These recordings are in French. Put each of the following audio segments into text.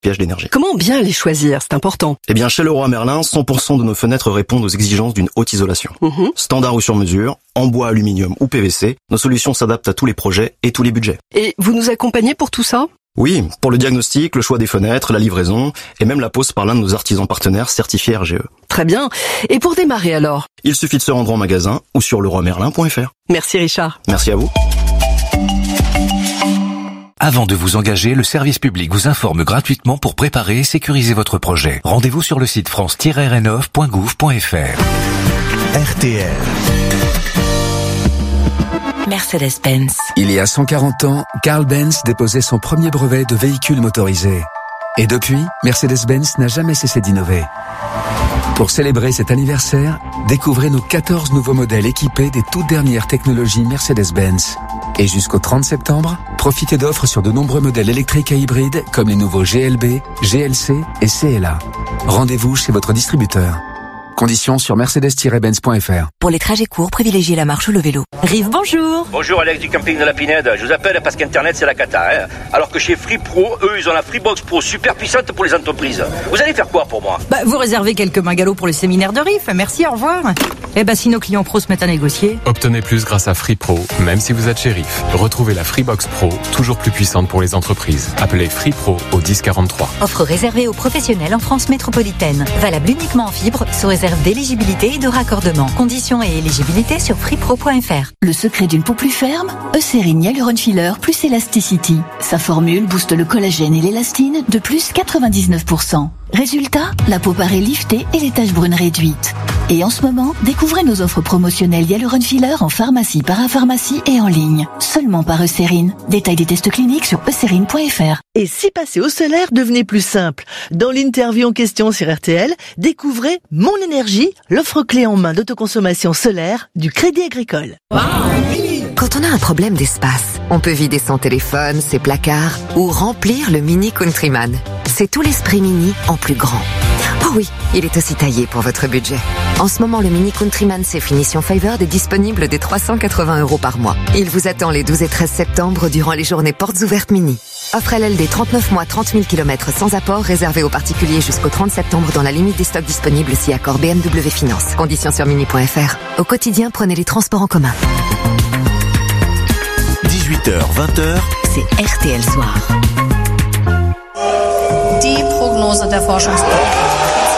pillage d'énergie. Comment bien les choisir? C'est important. Eh bien, chez Leroy Merlin, 100% de nos fenêtres répondent aux exigences d'une haute isolation. Standard ou sur mesure, en bois, aluminium ou PVC, nos solutions s'adaptent à tous les projets et tous les budgets. Et vous nous accompagnez pour tout ça? Oui, pour le diagnostic, le choix des fenêtres, la livraison et même la pose par l'un de nos artisans partenaires certifiés RGE. Très bien. Et pour démarrer alors? Il suffit de se rendre en magasin ou sur leroymerlin.fr. Merci Richard. Merci à vous. Avant de vous engager, le service public vous informe gratuitement pour préparer et sécuriser votre projet. Rendez-vous sur le site france-rénov.gouv.fr. RTL. Mercedes-Benz. Il y a 140 ans, Carl Benz déposait son premier brevet de véhicule motorisé. Et depuis, Mercedes-Benz n'a jamais cessé d'innover. Pour célébrer cet anniversaire, découvrez nos 14 nouveaux modèles équipés des toutes dernières technologies Mercedes-Benz. Et jusqu'au 30 septembre, profitez d'offres sur de nombreux modèles électriques et hybrides comme les nouveaux GLB, GLC et CLA. Rendez-vous chez votre distributeur. Conditions sur mercedes-benz.fr. Pour les trajets courts, privilégiez la marche ou le vélo. Rive, bonjour. Bonjour Alex du camping de la Pinède. Je vous appelle parce qu'Internet c'est la cata. Alors que chez Free Pro, eux ils ont la Freebox Pro super puissante pour les entreprises. Vous allez faire quoi pour moi? Vous réservez quelques bungalows pour le séminaire de Riff. Merci, au revoir. Si nos clients pros se mettent à négocier. Obtenez plus grâce à Free Pro, même si vous êtes chez Riff. Retrouvez la Freebox Pro, toujours plus puissante pour les entreprises. Appelez Free Pro au 1043. Offre réservée aux professionnels en France métropolitaine. Valable uniquement en fibre, sous réserve d'éligibilité et de raccordement. Conditions et éligibilité sur freepro.fr. Le secret d'une peau plus ferme? Eucérine Hyaluron Filler plus Elasticity. Sa formule booste le collagène et l'élastine de plus 99%. Résultat, la peau paraît liftée et les taches brunes réduites. Et en ce moment, découvrez nos offres promotionnelles Hyaluron Filler en pharmacie, parapharmacie et en ligne. Seulement par Eucérine. Détail des tests cliniques sur eucérine.fr. Et si passer au solaire devenait plus simple? Dans l'interview en question sur RTL, découvrez Mon Énergie, l'offre clé en main d'autoconsommation solaire du Crédit Agricole. Quand on a un problème d'espace, on peut vider son téléphone, ses placards ou remplir le Mini Countryman. C'est tout l'esprit Mini en plus grand. Oh oui, il est aussi taillé pour votre budget. En ce moment, le Mini Countryman c'est finition Favored est disponible dès 380 € par mois. Il vous attend les 12 et 13 septembre durant les journées portes ouvertes Mini. Offre LLD 39 mois, 30 000 km sans apport, réservé aux particuliers jusqu'au 30 septembre dans la limite des stocks disponibles si accord BMW Finance. Conditions sur mini.fr. Au quotidien, prenez les transports en commun. 18h, 20h, c'est RTL Soir. Die Prognose der Forschungsberichte.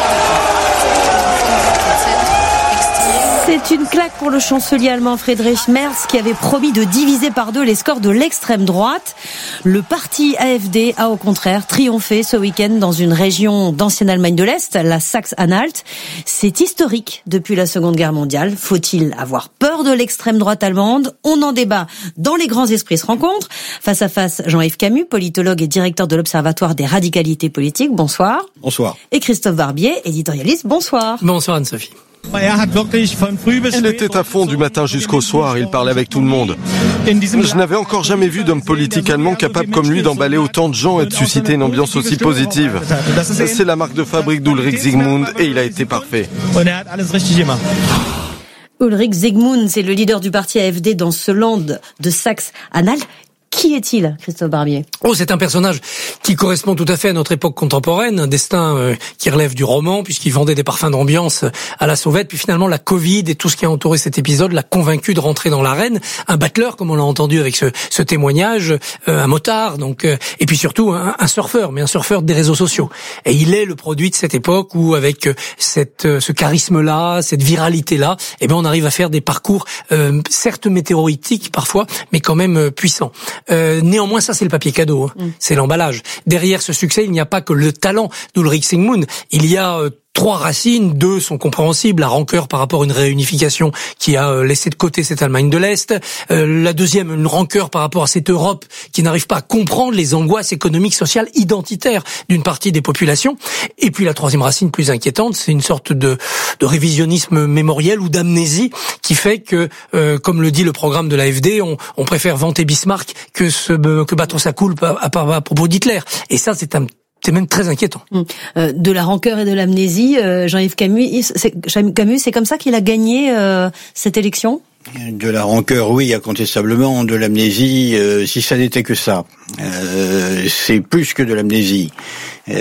C'est une claque pour le chancelier allemand Friedrich Merz qui avait promis de diviser par deux les scores de l'extrême droite. Le parti AfD a au contraire triomphé ce week-end dans une région d'ancienne Allemagne de l'Est, la Saxe-Anhalt. C'est historique depuis la Seconde Guerre mondiale. Faut-il avoir peur de l'extrême droite allemande? On en débat dans Les Grands Esprits se rencontrent. Face à face, Jean-Yves Camus, politologue et directeur de l'Observatoire des radicalités politiques. Bonsoir. Bonsoir. Et Christophe Barbier, éditorialiste. Bonsoir. Bonsoir Anne-Sophie. Il était à fond du matin jusqu'au soir, il parlait avec tout le monde. Je n'avais encore jamais vu d'homme politique allemand capable comme lui d'emballer autant de gens et de susciter une ambiance aussi positive. C'est la marque de fabrique d'Ulrich Zygmunt et il a été parfait. Ulrich Zygmunt, c'est le leader du parti AfD dans ce land de Saxe-Anhalt. Qui est-il, Christophe Barbier? C'est un personnage qui correspond tout à fait à notre époque contemporaine, un destin qui relève du roman, puisqu'il vendait des parfums d'ambiance à la sauvette, puis finalement la Covid et tout ce qui a entouré cet épisode l'a convaincu de rentrer dans l'arène, un battleur, comme on l'a entendu avec ce témoignage, un motard, donc, et puis surtout un surfeur, mais un surfeur des réseaux sociaux. Et il est le produit de cette époque où, avec ce charisme-là, cette viralité-là, on arrive à faire des parcours, certes météoritiques parfois, mais quand même puissants. Néanmoins, ça c'est le papier cadeau, c'est l'emballage. Derrière ce succès, il n'y a pas que le talent d'Ulrich Zygmunt, il y a trois racines, deux sont compréhensibles, la rancœur par rapport à une réunification qui a laissé de côté cette Allemagne de l'Est, la deuxième, une rancœur par rapport à cette Europe qui n'arrive pas à comprendre les angoisses économiques, sociales, identitaires d'une partie des populations, et puis la troisième racine plus inquiétante, c'est une sorte de révisionnisme mémoriel ou d'amnésie qui fait que, comme le dit le programme de l'AfD, on préfère vanter Bismarck que battre sa coulpe à propos d'Hitler, et ça c'est même très inquiétant. De la rancœur et de l'amnésie, Jean-Yves Camus, c'est comme ça qu'il a gagné cette élection? De la rancœur, oui, incontestablement. De l'amnésie, si ça n'était que ça. C'est plus que de l'amnésie.